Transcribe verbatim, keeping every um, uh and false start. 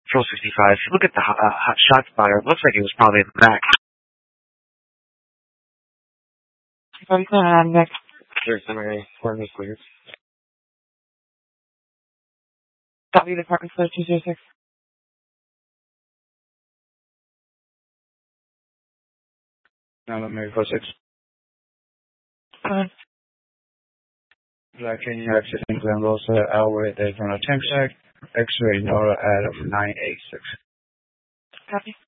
Control sixty-five. If you look at the uh, hot shot spotter, it looks like it was probably in the back. I'm clear on next. Clear, summary. Form is clear. Copy Department Code two zero six. Now let me go six. Fine. Black Canyon accident Glen Rosa, Alway, there's on a temp check. X-ray, Nora, Adam, nine eight six. Copy.